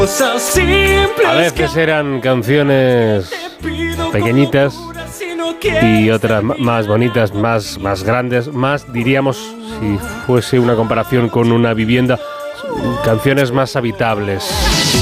A veces eran canciones pequeñitas y otras más bonitas, más grandes, más, diríamos, si fuese una comparación con una vivienda, canciones más habitables.